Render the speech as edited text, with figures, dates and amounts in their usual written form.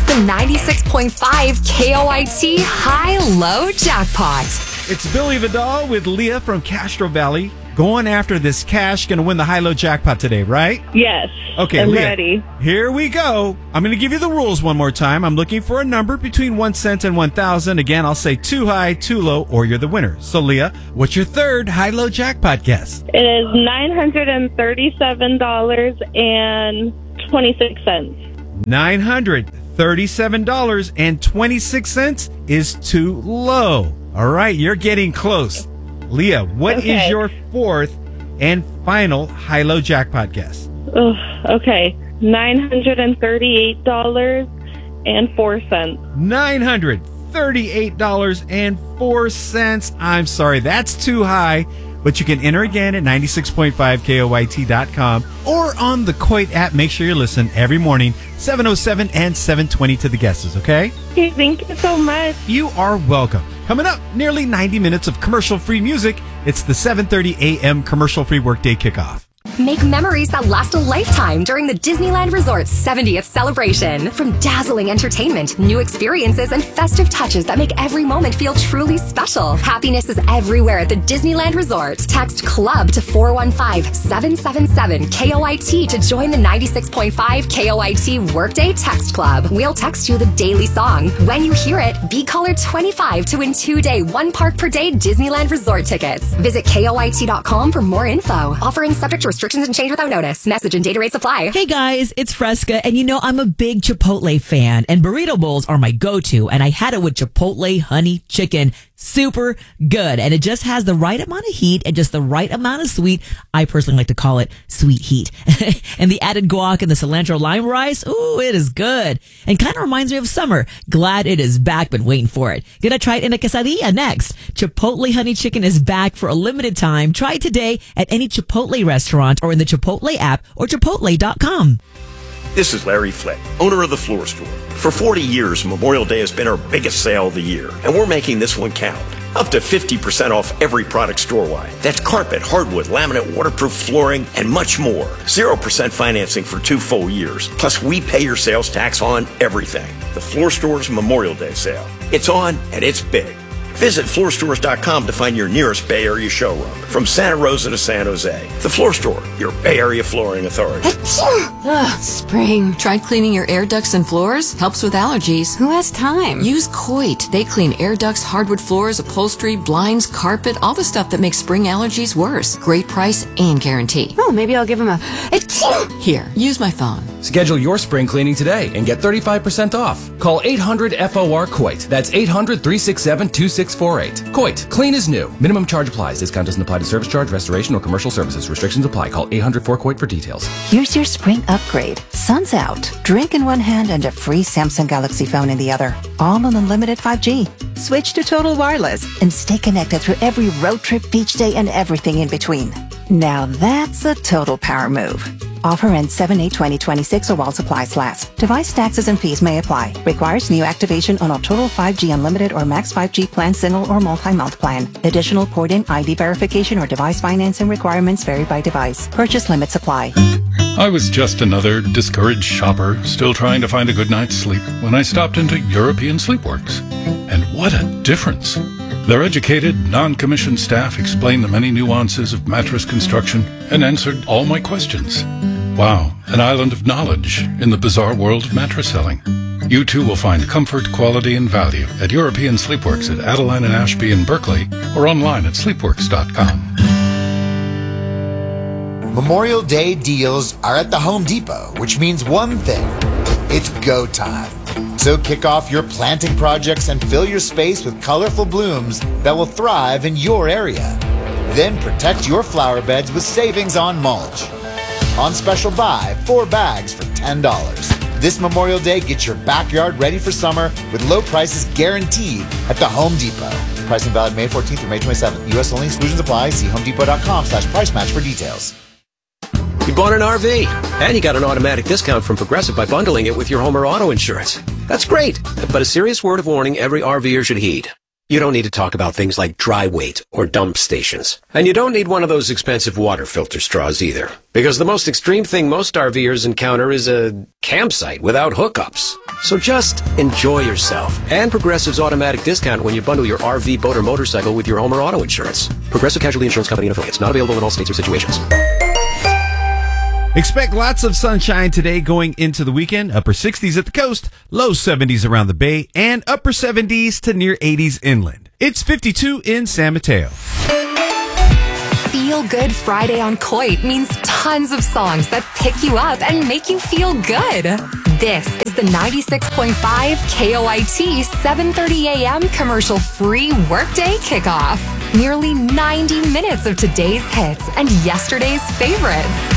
the 96.5 KOIT High-Low Jackpot. It's Billy Vidal with Leah from Castro Valley. Going after this cash, going to win the high-low jackpot today, right? Yes. Okay, I'm Leah, ready. here we go. I'm going to give you the rules one more time. I'm looking for a number between 1 cent and 1,000. Again, I'll say too high, too low, or you're the winner. So, Leah, what's your third high-low jackpot guess? It is $937.26. $937.26 is too low. All right, you're getting close. Leah, what is your fourth and final high-low jackpot guess? Okay, $938.04. $938.04. I'm sorry, that's too high, but you can enter again at 96.5KOIT.com or on the Coit app. Make sure you listen every morning, 7:07 and 7:20 to the guesses, okay? Okay, thank you so much. You are welcome. Coming up, nearly 90 minutes of commercial-free music. It's the 7:30 a.m. commercial-free workday kickoff. Make memories that last a lifetime during the Disneyland Resort's 70th celebration. From dazzling entertainment, new experiences, and festive touches that make every moment feel truly special. Happiness is everywhere at the Disneyland Resort. Text CLUB to 415-777-KOIT to join the 96.5 KOIT Workday Text Club. We'll text you the daily song. When you hear it, be caller 25 to win 2-day, 1 park per day Disneyland Resort tickets. Visit KOIT.com for more info. Offering subject to restrictions and change without notice. Message and data rates apply. Hey guys, it's Fresca, and you know I'm a big Chipotle fan, and burrito bowls are my go-to, and I had it with Chipotle honey chicken. Super good, and it just has the right amount of heat and just the right amount of sweet. I personally like to call it sweet heat. And the added guac and the cilantro lime rice, ooh, it is good. And kind of reminds me of summer. Glad it is back, been waiting for it. Gonna try it in a quesadilla next. Chipotle honey chicken is back for a limited time. Try it today at any Chipotle restaurant or in the Chipotle app or chipotle.com. This is Larry Flick, owner of The Floor Store. For 40 years, Memorial Day has been our biggest sale of the year, and we're making this one count. Up to 50% off every product store-wide. That's carpet, hardwood, laminate, waterproof flooring, and much more. 0% financing for 2 full years. Plus, we pay your sales tax on everything. The Floor Store's Memorial Day sale. It's on, and it's big. Visit floorstores.com to find your nearest Bay Area showroom. From Santa Rosa to San Jose, The Floor Store, your Bay Area flooring authority. Spring. Tried cleaning your air ducts and floors? Helps with allergies. Who has time? Use Coit. They clean air ducts, hardwood floors, upholstery, blinds, carpet, all the stuff that makes spring allergies worse. Great price and guarantee. Oh, maybe I'll give him a... Here, use my phone. Schedule your spring cleaning today and get 35% off. Call 800-FOR-COIT. That's 800-367-2648. Coit. Clean is new. Minimum charge applies. Discount doesn't apply to service charge, restoration, or commercial services. Restrictions apply. Call 800-4-COIT for details. Here's your spring upgrade. Sun's out. Drink in one hand and a free Samsung Galaxy phone in the other. All on unlimited 5G. Switch to Total Wireless and stay connected through every road trip, beach day, and everything in between. Now that's a total power move. Offer ends 7/8/2026 or while supplies last. Device taxes and fees may apply. Requires new activation on a Total 5G Unlimited or Max 5G plan, single or multi-month plan. Additional port-in, ID verification, or device financing requirements vary by device. Purchase limits apply. I was just another discouraged shopper, still trying to find a good night's sleep, when I stopped into European Sleepworks. And what a difference! Their educated, non-commissioned staff explained the many nuances of mattress construction and answered all my questions. Wow, an island of knowledge in the bizarre world of mattress selling. You too will find comfort, quality, and value at European Sleepworks at Adeline and Ashby in Berkeley or online at sleepworks.com. Memorial Day deals are at the Home Depot, which means one thing. It's go time. So kick off your planting projects and fill your space with colorful blooms that will thrive in your area. Then protect your flower beds with savings on mulch. On special buy, 4 bags for $10. This Memorial Day, get your backyard ready for summer with low prices guaranteed at the Home Depot. Pricing valid May 14th through May 27th. U.S. only. Exclusions apply. See homedepot.com/price match for details. You bought an RV, and you got an automatic discount from Progressive by bundling it with your home or auto insurance. That's great, but a serious word of warning every RVer should heed. You don't need to talk about things like dry weight or dump stations. And you don't need one of those expensive water filter straws either. Because the most extreme thing most RVers encounter is a campsite without hookups. So just enjoy yourself. And Progressive's automatic discount when you bundle your RV, boat, or motorcycle with your home or auto insurance. Progressive Casualty Insurance Company and affiliates. Not available in all states or situations. Expect lots of sunshine today going into the weekend. Upper 60s at the coast, low 70s around the bay, and upper 70s to near 80s inland. It's 52 in San Mateo. Feel Good Friday on Coit means tons of songs that pick you up and make you feel good. This is the 96.5 KOIT 7:30 a.m. commercial-free workday kickoff. Nearly 90 minutes of today's hits and yesterday's favorites.